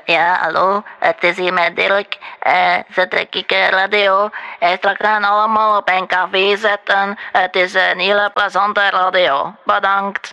Ja, hallo, het is hier met Dirk. Zet ik radio. Straks gaan allemaal op een café zitten. Het is een hele plezante radio. Bedankt.